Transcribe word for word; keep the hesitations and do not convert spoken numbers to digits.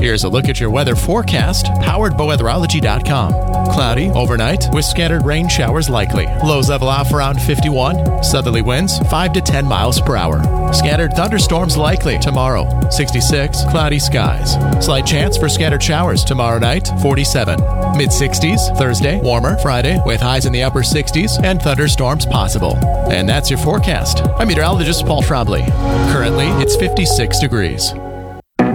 Here's a look at your weather forecast, powered by weatherology dot com. Cloudy overnight with scattered rain showers likely. Lows level off around fifty-one. Southerly winds five to ten miles per hour. Scattered thunderstorms likely tomorrow. sixty-six. Cloudy skies. Slight chance for scattered showers tomorrow night. forty-seven. mid sixties Thursday. Warmer Friday with highs in the upper sixties and thunderstorms possible. And that's your forecast. I'm meteorologist Paul Trombley. Currently, it's fifty-six degrees.